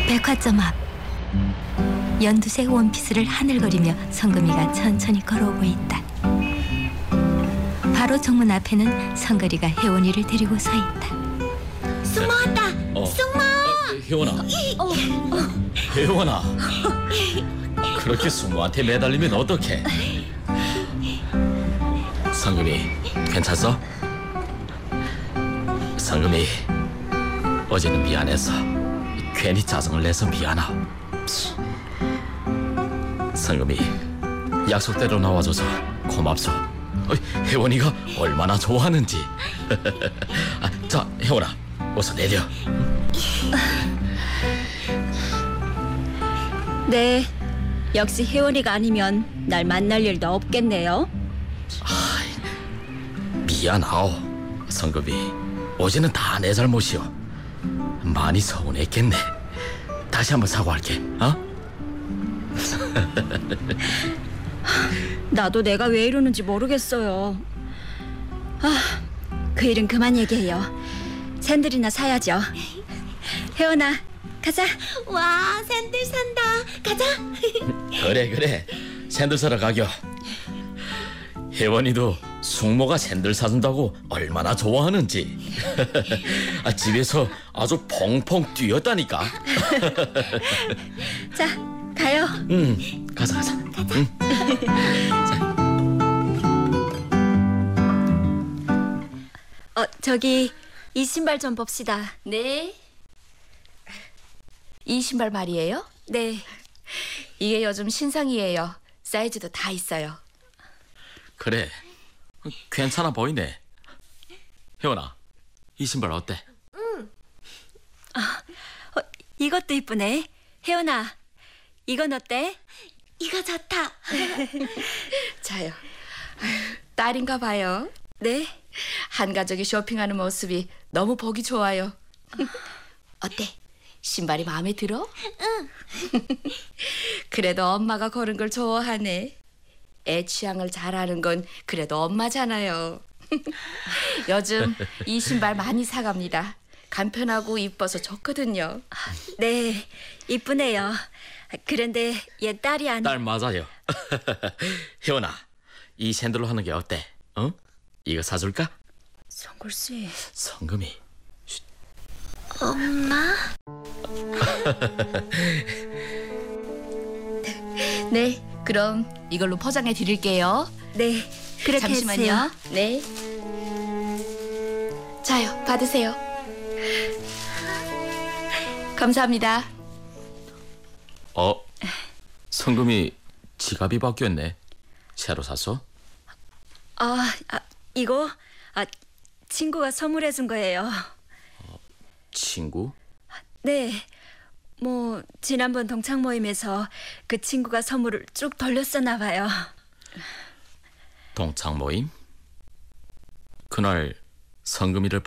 백화점 앞. 연두색 원피스를 하늘거리며 성금이가 천천히 걸어오고 있다. 바로 정문 앞에는 성거리가 혜원이를 데리고 서 있다. 숙모 왔다. 숙모. 혜원아. 혜원아. 그렇게 숙모한테 매달리면 어떡해? 성금이 괜찮어? 성금이 어제는 미안해서 괜히 짜증을 내서 미안하. 성금이 약속대로 나와줘서 고맙소. 혜원이가 얼마나 좋아하는지. 자, 혜원아, 어서 내려. 네, 역시 혜원이가 아니면 날 만날 일도 없겠네요. 미안하오. 성금이 어제는 다 내 잘못이오. 많이 서운했겠네. 다시 한번 사과할게. 나도 내가 왜 이러는지 모르겠어요. 그 일은 그만 얘기해요. 샌들이나 사야죠. 혜원아, 가자. 와, 샌들 산다. 가자. 그래. 샌들 사러 가겨. 혜원이도 숙모가 샌들 사준다고 얼마나 좋아하는지. 집에서 아주 펑펑 뛰었다니까. 자, 가요. 가자. 저기 이 신발 좀 봅시다. 네. 이 신발 말이에요? 네. 이게 요즘 신상이에요. 사이즈도 다 있어요. 그래, 괜찮아 보이네. 혜원아, 이 신발 어때? 이것도 이쁘네. 혜원아, 이건 어때? 이거 좋다. 자요. 딸인가 봐요. 네. 한 가족이 쇼핑하는 모습이 너무 보기 좋아요. 어때? 신발이 마음에 들어? 응. 그래도 엄마가 고른 걸 좋아하네. 애 취향을 잘 아는 건 그래도 엄마잖아요. 요즘 이 신발 많이 사갑니다. 간편하고 이뻐서 좋거든요. 네, 이쁘네요. 그런데 얘 딸이 아니... 딸 맞아요. 혜원아, 이 샌들로 하는 게 어때? 이거 사줄까? 성골씨. 성금이. 엄마? 네, 그럼 이걸로 포장해 드릴게요. 네, 그렇게 잠시만요. 해주세요. 네. 자요, 받으세요. 감사합니다. 성금이 지갑이 바뀌었네. 새로 샀어? 이거 친구가 선물해준 거예요. 친구? 네, 뭐 지난번 동창 모임에서 그 친구가 선물을 쭉 돌렸었나 봐요. 동창 모임? 그날 성금이를